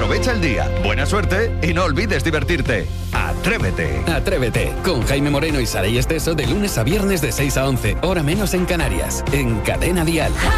Aprovecha el día, buena suerte y no olvides divertirte. Atrévete. Atrévete, con Jaime Moreno y Saray Esteso de lunes a viernes de 6 a 11, hora menos en Canarias, en Cadena Dial.